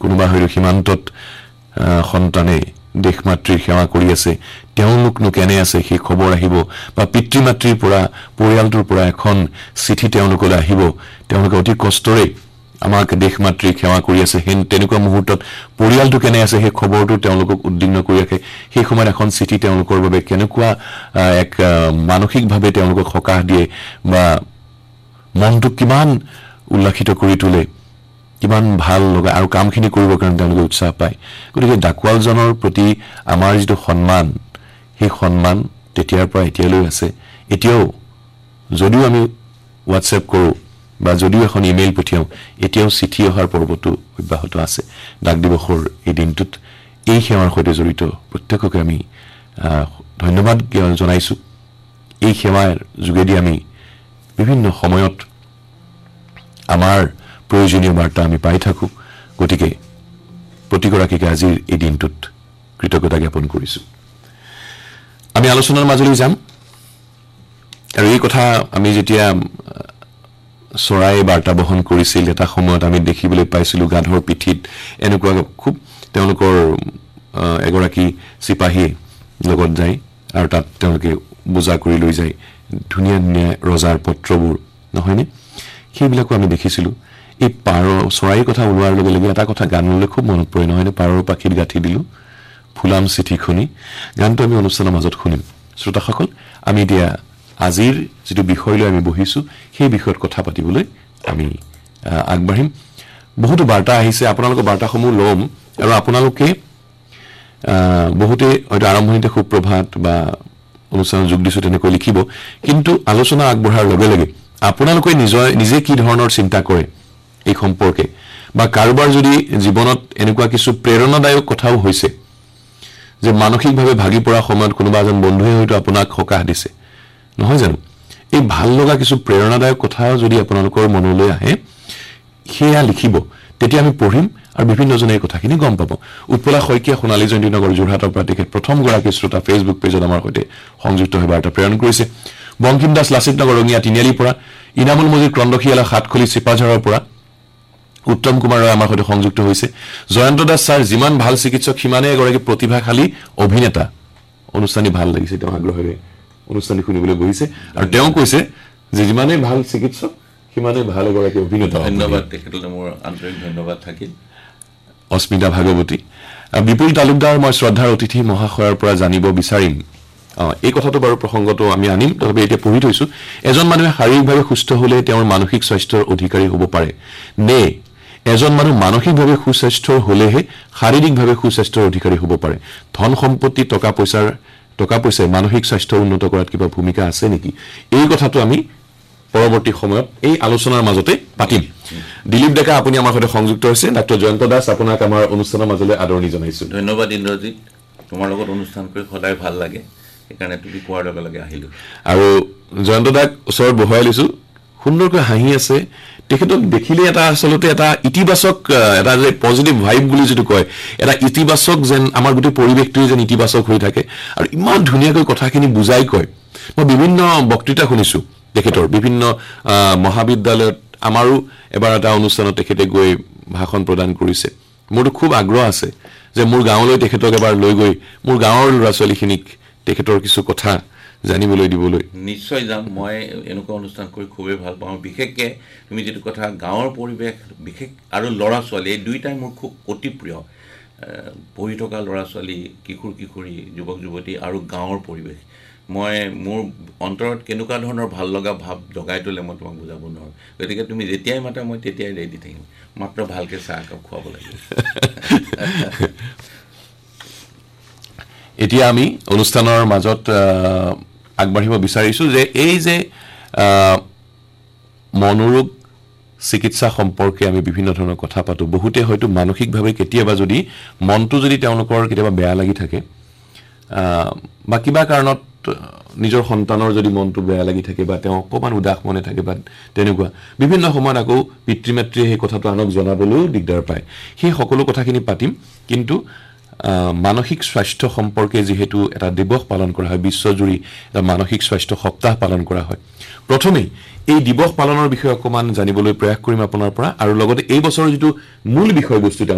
কোনোবা হয়তো সীমান্তত সন্তানে দেশ মাতৃৰ সেৱা কৰি আছে তেওঁলোকনো কেনে আছে সেই খবৰ আহিব বা পিতৃ মাতৃৰ পৰা পৰিয়ালটোৰ পৰা এখন চিঠি তেওঁলোকলৈ আহিব তেওঁলোকে অতি কষ্টৰে আমাক দেশ মাতৃৰ সেৱা কৰি আছে হেন তেনেকুৱা মুহূৰ্তত পৰিয়ালটো কেনে আছে সেই খবৰটো তেওঁলোকক উদ্দিগ্ন কৰি ৰাখে সেই সময়ত এখন চিঠি তেওঁলোকৰ বাবে কেনেকুৱা এক মানসিকভাৱে তেওঁলোকক সকাহ দিয়ে বা মনটো কিমান উল্লাসিত কৰি তোলে কিমান ভাল লগা আৰু কামখিনি কৰিবৰ কাৰণে তেওঁলোকে উৎসাহ পায় গতিকে ডাকুৱালজনৰ প্ৰতি আমাৰ যিটো সন্মান সেই সন্মান তেতিয়াৰ পৰা এতিয়ালৈ আছে এতিয়াও যদিও আমি হোৱাটছএপ কৰোঁ বা যদিও এখন ইমেইল পঠিয়াও এতিয়াও চিঠি অহাৰ পৰ্বটো অব্যাহত আছে ডাক দিৱসৰ এই দিনটোত এই সেৱাৰ সৈতে জড়িত প্ৰত্যেককে আমি ধন্যবাদ জনাইছো এই সেৱাৰ যোগেদি আমি বিভিন্ন সময়ত আমাৰ প্ৰয়োজনীয় বাৰ্তা আমি পাই থাকো গতিকে প্ৰতিগৰাকীকে আজিৰ এই দিনটোত কৃতজ্ঞতা জ্ঞাপন কৰিছো আমি আলোচনাৰ মাজলৈ যাম আৰু এই কথা আমি যেতিয়া চৰাই বাৰ্তা বহন কৰিছিল এটা সময়ত আমি দেখিবলৈ পাইছিলো গাধৰ পিঠিত এনেকুৱা খুব তেওঁলোকৰ এগৰাকী চিপাহী লগত যায় আৰু তাত তেওঁলোকে বুজা কৰি লৈ যায় ধুনীয়া ধুনীয়া ৰজাৰ পত্ৰবোৰ নহয়নে সেইবিলাকো আমি দেখিছিলো এই পাৰ চৰাইৰ কথা ওলোৱাৰ লগে লগে এটা কথা গানলৈ খুব মনত পৰে নহয়নে পাৰৰ পাখিত গাঁঠি দিলো ফুলাম চিঠিখনি গানটো আমি অনুষ্ঠানৰ মাজত শুনিম শ্ৰোতাসকল আমি এতিয়া আজিৰ যেটো বিষয় লৈ আমি বহিছো সেই বিষয়ত কথা পাতিবলৈ আমি আগবাঢ়িম বহুতো বাৰ্তা আহিছে আপোনালোকৰ বাৰ্তাসমূহ লম আৰু আপোনালোকে বহুতে হয়তো আৰম্ভণিতে সুপ্ৰভাত বা অনুষ্ঠানত যোগ দিছো তেনেকৈ লিখিব কিন্তু আলোচনা আগবঢ়াৰ লগে লগে আপোনালোকে নিজে কি ধৰণৰ চিন্তা কৰে এই সম্পৰ্কে বা কাৰোবাৰ যদি জীৱনত এনেকুৱা কিছু প্ৰেৰণাদায়ক কথাও হৈছে যে মানসিকভাৱে ভাগি পৰা সময়ত কোনোবা এজন বন্ধুৱে হয়তো আপোনাক সকাহ দিছে নহয় জানো এই ভাল লগা কিছু প্ৰেৰণাদায়ক কথাও যদি আপোনালোকৰ মনলৈ আহে সেয়া লিখিব তেতিয়া আমি পঢ়িম আৰু বিভিন্নজনে এই কথাখিনি গম পাব উৎপলা শইকীয়া সোণালী জয়ন্তীনগৰ যোৰহাটৰ পৰা তেখেত প্ৰথম গৰাকী শ্ৰোতা ফেচবুক পেজত আমাৰ সৈতে সংযুক্ত হৈ বাৰ্তা প্ৰেৰণ কৰিছে বংকিম দাস লাচিত নগৰ ৰঙিয়া তিনিআলিৰ পৰা ইনামুল মজিদ ক্ৰন্দখিয়ালা সাতখলি চিপাঝাৰৰ পৰা উত্তম কুমাৰ ৰায় আমাৰ সৈতে সংযুক্ত হৈছে জয়ন্ত দাস ছাৰ যিমান ভাল চিকিৎসক সিমানে এগৰাকী প্ৰতিভাশালী অভিনেতা অনুষ্ঠানী ভাল লাগিছে তেওঁ আগ্ৰহেৰে অনুষ্ঠানী শুনিবলৈ বহিছে আৰু তেওঁ কৈছে যে যিমানে ভাল চিকিৎসক সিমানে ভাল এগৰাকী অভিনেতা ধন্যবাদ তেখেতলৈ মোৰ আন্তৰিক ধন্যবাদ থাকিল অস্মিতা ভাগৱতী বিপুল তালুকদাৰ মই শ্ৰদ্ধাৰ অতিথি মহাশয়ৰ পৰা জানিব বিচাৰিম এই কথাটো বাৰু প্ৰসংগটো আমি আনিম তবে এতিয়া পঢ়ি থৈছো এজন মানুহে শাৰীৰিকভাৱে সুস্থ হলে তেওঁৰ মানসিক স্বাস্থ্যৰ অধিকাৰী হ'ব পাৰে নে এজন মানুহ মানসিকভাৱে সুস্বাস্থ্যৰ হলেহে শাৰীৰিকভাৱে সুস্বাস্থ্যৰ অধিকাৰী হ'ব পাৰে ধন সম্পত্তি টকা পইচাই মানসিক স্বাস্থ্য উন্নত কৰাত কিবা ভূমিকা আছে নেকি এই কথাটো আমি পৰৱৰ্তী সময়ত এই আলোচনাৰ মাজতে পাতিম দিলীপ ডেকা আপুনি আমাৰ সৈতে সংযুক্ত হৈছে ডক্টৰ জয়ন্ত দাস আপোনাক আমাৰ অনুষ্ঠানৰ মাজলৈ আদৰণি জনাইছো ধন্যবাদ ইন্দ্ৰজিৎ তোমাৰ লগত অনুষ্ঠান কৰি সদায় ভাল লাগে সেইকাৰণে তুমি কোৱাৰ লগে লগে আহিলো আৰু জয়ন্ত দাক ওচৰত বহাই লৈছো সুন্দৰকৈ হাঁহি আছে তেখেতক দেখিলে এটা আসলতে এটা ইতিবাচক এটা যে পজিটিভ ভাইব বুলি যেটো কয় এটা ইতিবাচক যেন আমাৰ গোটেই পৰিৱেশটো যেন ইতিবাচক হৈ থাকে আৰু ইমান ধুনীয়াকৈ কথাখিনি বুজাই কয় মই বিভিন্ন বক্তৃতা শুনিছো তেখেতৰ বিভিন্ন মহাবিদ্যালয়ত আমাৰো এবাৰ এটা অনুষ্ঠানত তেখেতে গৈ ভাষণ প্ৰদান কৰিছে মোৰটো খুব আগ্ৰহ আছে যে মোৰ গাঁৱলৈ তেখেতক এবাৰ লৈ গৈ মোৰ গাঁৱৰ ল'ৰা ছোৱালীখিনিক তেখেতৰ কিছু কথা জানিবলৈ দিবলৈ নিশ্চয় যাম মই এনেকুৱা অনুষ্ঠান কৰি খুবেই ভাল পাওঁ বিশেষকৈ তুমি যেটো কথা গাঁৱৰ পৰিৱেশ বিশেষ আৰু ল'ৰা ছোৱালী এই দুইটাই মোৰ খুব অতি প্ৰিয় পঢ়ি থকা ল'ৰা ছোৱালী কিশোৰ কিশোৰী যুৱক যুৱতী আৰু গাঁৱৰ পৰিৱেশ মই মোৰ অন্তৰত কেনেকুৱা ধৰণৰ ভাল লগা ভাৱ জগাই তোলে মই তোমাক বুজাব নোৱাৰো গতিকে তুমি যেতিয়াই মাতা মই তেতিয়াই ৰেডি থাকিম মাত্ৰ ভালকৈ চাহ একাপ খুৱাব লাগিব এতিয়া আমি অনুষ্ঠানৰ মাজত আগবাঢ়িব বিচাৰিছো যে এই যে মনোৰোগ চিকিৎসা সম্পৰ্কে আমি বিভিন্ন ধৰণৰ কথা পাতো বহুতে হয়তো মানসিকভাৱে কেতিয়াবা যদি মনটো যদি তেওঁলোকৰ কেতিয়াবা বেয়া লাগি থাকে বা কিবা কাৰণত নিজৰ সন্তানৰ যদি মনটো বেয়া লাগি থাকে বা তেওঁ অকমান উদাস মনে থাকে বা তেনেকুৱা বিভিন্ন সময়ত আকৌ পিতৃ-মাতৃয়ে সেই কথাটো আনক জনাবলৈও দিগদাৰ পায় সেই সকলো কথাখিনি পাতিম কিন্তু মানসিক স্বাস্থ্য সম্পৰ্কে যেহেতু এটা দিৱস পালন কৰা হয় বিশ্বজুৰি এটা মানসিক স্বাস্থ্য সপ্তাহ পালন কৰা হয় প্ৰথমে এই দিৱস পালনৰ বিষয়ে অকমান জানিবলৈ প্ৰয়াস কৰিম আপোনাৰ পৰা আৰু লগতে এই বছৰৰ যেটো মূল বিষয়বস্তু